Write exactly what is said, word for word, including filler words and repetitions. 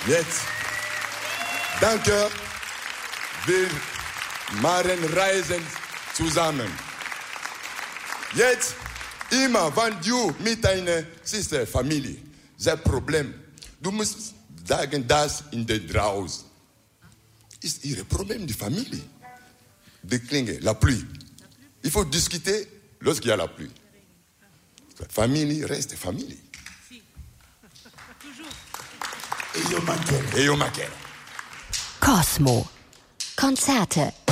Jetzt, danke, wir machen Reisen zusammen. Jetzt, immer, wenn du mit deiner Schwester, Familie, das Problem, du musst sagen, das in der draußen ist ihr Problem, die Familie. Die Klinge, la pluie. Il faut discuter lorsqu'il y a la pluie. Famille reste famille. E io Macchera. E io Macchera. Cosmo. Konzerte